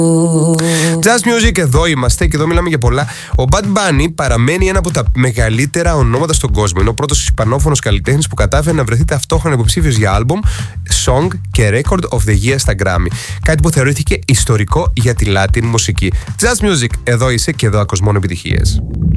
Just Music, εδώ είμαστε και εδώ μιλάμε για πολλά. Ο Bad Bunny παραμένει ένα από τα μεγαλύτερα ονόματα στον κόσμο. Είναι ο πρώτος ισπανόφωνος καλλιτέχνης που κατάφερε να βρεθεί ταυτόχρονα υποψήφιος για άλμπομ, song και record of the year στα Grammy. Κάτι που θεωρήθηκε ιστορικό για τη Latin μουσική. Just Music, εδώ είσαι και εδώ ακούς μόνο επιτυχίες.